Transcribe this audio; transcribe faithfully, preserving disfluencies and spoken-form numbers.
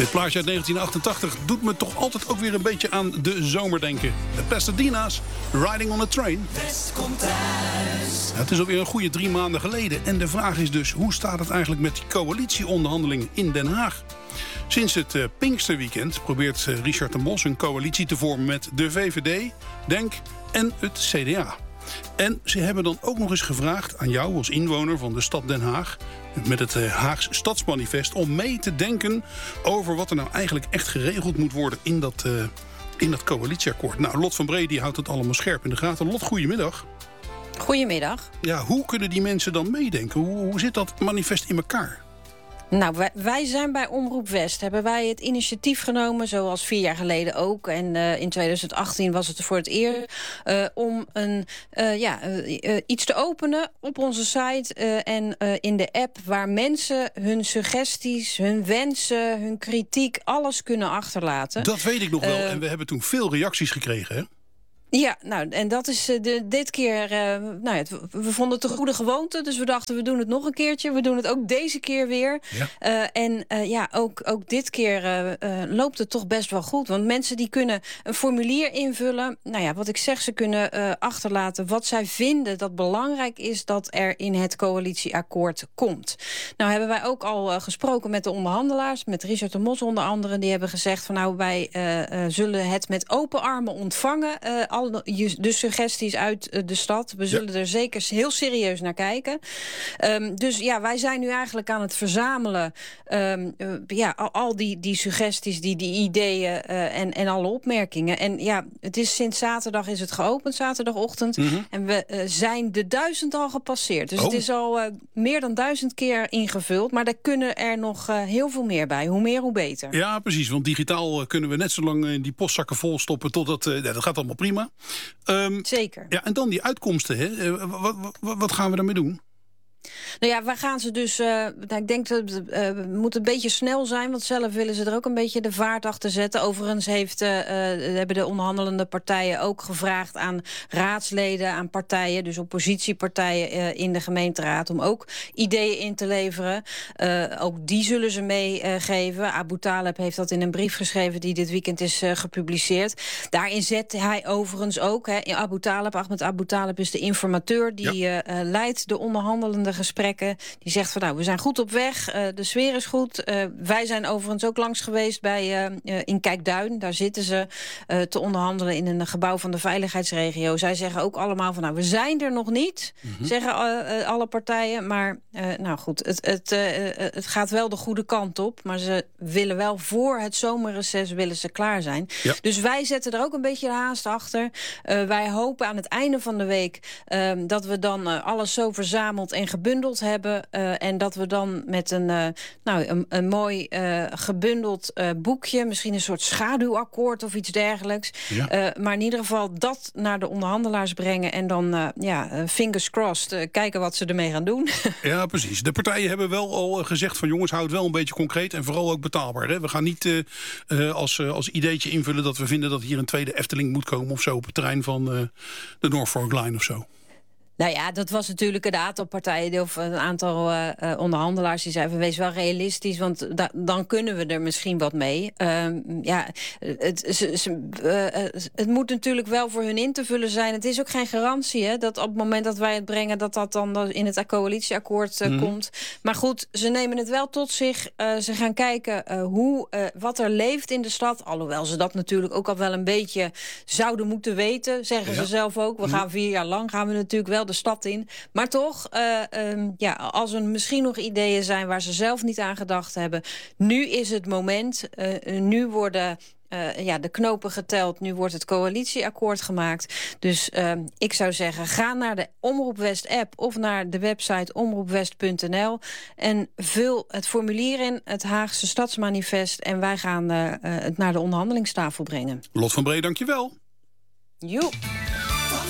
Dit plaatje uit negentien achtentachtig doet me toch altijd ook weer een beetje aan de zomer denken. De Pasadena's, Riding on a Train. West komt thuis. Ja, het is alweer een goede drie maanden geleden. En de vraag is dus, hoe staat het eigenlijk met die coalitieonderhandelingen in Den Haag? Sinds het uh, Pinksterweekend probeert uh, Richard de Mos een coalitie te vormen met de V V D, Denk en het C D A. En ze hebben dan ook nog eens gevraagd aan jou als inwoner van de stad Den Haag, met het uh, Haags Stadsmanifest, om mee te denken over wat er nou eigenlijk echt geregeld moet worden in dat, uh, in dat coalitieakkoord. Nou, Lot van Bree die houdt het allemaal scherp in de gaten. Lot, goedemiddag. Goedemiddag. Ja, hoe kunnen die mensen dan meedenken? Hoe, hoe zit dat manifest in elkaar? Nou, wij, wij zijn bij Omroep West. Hebben wij het initiatief genomen, zoals vier jaar geleden ook. En uh, in tweeduizend achttien was het voor het eerst. Uh, om een, uh, ja, uh, uh, iets te openen op onze site uh, en uh, in de app, waar mensen hun suggesties, hun wensen, hun kritiek, alles kunnen achterlaten. Dat weet ik nog wel. Uh, en we hebben toen veel reacties gekregen, hè? Ja, nou, en dat is uh, de, dit keer... Uh, nou ja, we vonden het een goede gewoonte, dus we dachten, we doen het nog een keertje. We doen het ook deze keer weer. Ja. Uh, en uh, ja, ook, ook dit keer uh, uh, loopt het toch best wel goed. Want mensen die kunnen een formulier invullen. Nou ja, wat ik zeg, ze kunnen uh, achterlaten wat zij vinden dat belangrijk is dat er in het coalitieakkoord komt. Nou hebben wij ook al uh, gesproken met de onderhandelaars, met Richard de Mos onder andere. Die hebben gezegd van nou, wij uh, uh, zullen het met open armen ontvangen, uh, de suggesties uit de stad. We zullen ja. er zeker heel serieus naar kijken. Um, dus ja, wij zijn nu eigenlijk aan het verzamelen. Um, uh, ja, al, al die, die suggesties, die, die ideeën uh, en, en alle opmerkingen. En ja, het is sinds zaterdag is het geopend, zaterdagochtend. Mm-hmm. En we uh, zijn de duizend al gepasseerd. Dus oh. het is al uh, meer dan duizend keer ingevuld. Maar daar kunnen er nog uh, heel veel meer bij. Hoe meer, hoe beter. Ja, precies. Want digitaal uh, kunnen we net zo lang in die postzakken volstoppen totdat uh, ja, dat gaat allemaal prima. Um, Zeker. Ja, en dan die uitkomsten. Hè? Wat, wat, wat gaan we daarmee doen? Nou ja, waar gaan ze dus... Uh, nou, ik denk dat uh, we moeten een beetje snel zijn, want zelf willen ze er ook een beetje de vaart achter zetten. Overigens heeft, uh, uh, hebben de onderhandelende partijen ook gevraagd aan raadsleden, aan partijen, dus oppositiepartijen uh, in de gemeenteraad, om ook ideeën in te leveren. Uh, ook die zullen ze meegeven. Uh, Abu Taleb heeft dat in een brief geschreven die dit weekend is uh, gepubliceerd. Daarin zet hij overigens ook, hè, Abu Taleb, Ahmed Abu Taleb is de informateur, die ja. uh, leidt de onderhandelende gesprekken. Die zegt van nou, we zijn goed op weg. Uh, de sfeer is goed. Uh, wij zijn overigens ook langs geweest bij uh, uh, in Kijkduin. Daar zitten ze uh, te onderhandelen in een gebouw van de veiligheidsregio. Zij zeggen ook allemaal van nou, we zijn er nog niet. Mm-hmm. Zeggen uh, uh, alle partijen. Maar uh, nou goed, het, het, uh, het gaat wel de goede kant op. Maar ze willen wel voor het zomerreces willen ze klaar zijn. Ja. Dus wij zetten er ook een beetje de haast achter. Uh, wij hopen aan het einde van de week uh, dat we dan uh, alles zo verzameld en gebundeld hebben. Uh, en dat we dan met een, uh, nou, een, een mooi uh, gebundeld uh, boekje, misschien een soort schaduwakkoord of iets dergelijks. Ja. Uh, maar in ieder geval dat naar de onderhandelaars brengen en dan, uh, ja, uh, fingers crossed, uh, kijken wat ze ermee gaan doen. Ja, precies. De partijen hebben wel al gezegd van jongens, houd het wel een beetje concreet en vooral ook betaalbaar. Hè? We gaan niet uh, uh, als, uh, als ideetje invullen dat we vinden dat hier een tweede Efteling moet komen of zo op het terrein van uh, de Norfolk Line of zo. Nou ja, dat was natuurlijk een aantal partijen of een aantal uh, onderhandelaars die zeiden, wees wel realistisch, want da- dan kunnen we er misschien wat mee. Uh, ja, het, ze, ze, uh, het moet natuurlijk wel voor hun in te vullen zijn. Het is ook geen garantie, hè, dat op het moment dat wij het brengen, dat dat dan in het coalitieakkoord uh, mm. komt. Maar goed, ze nemen het wel tot zich. Uh, ze gaan kijken uh, hoe, uh, wat er leeft in de stad. Alhoewel ze dat natuurlijk ook al wel een beetje zouden moeten weten, zeggen ja. ze zelf ook. We mm. gaan vier jaar lang, gaan we natuurlijk wel de stad in. Maar toch, uh, um, ja, als er misschien nog ideeën zijn waar ze zelf niet aan gedacht hebben, nu is het moment. Uh, nu worden uh, ja, de knopen geteld. Nu wordt het coalitieakkoord gemaakt. Dus uh, ik zou zeggen, ga naar de Omroep West app of naar de website omroepwest punt n l en vul het formulier in, het Haagse Stadsmanifest, en wij gaan uh, uh, het naar de onderhandelingstafel brengen. Lot van Bree, dank je wel. Joep.